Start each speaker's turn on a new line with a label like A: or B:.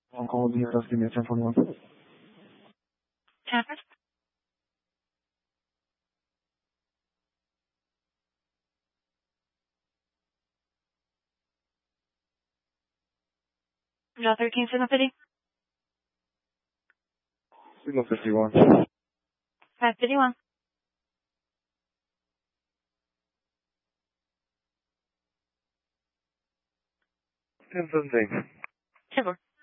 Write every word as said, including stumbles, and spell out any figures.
A: On call the address, give me a ten forty-one.
B: Traffic. Joe thirteen, Signal City.
A: Signal fifty-one.
B: five fifty-one.
A: ten seventeen.
B: ten four.